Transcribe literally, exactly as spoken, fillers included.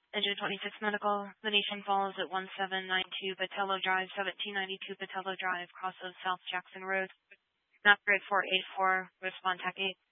Engine twenty-six Medical, the Nation Falls at one seven nine two Patello Drive, seventeen ninety-two Patello Drive, cross of South Jackson Road. Map grid four eight four, respond Tech eight.